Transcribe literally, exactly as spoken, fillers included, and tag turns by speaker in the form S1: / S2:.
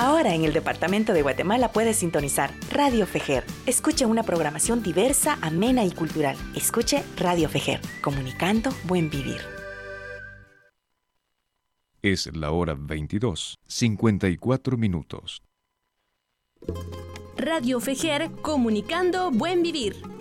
S1: Ahora en el departamento de Guatemala puedes sintonizar Radio Fejer. Escuche una programación diversa, amena y cultural. Escuche Radio Fejer, comunicando buen vivir.
S2: Es la hora veintidós, cincuenta y cuatro minutos.
S3: Radio Fejer, comunicando buen vivir.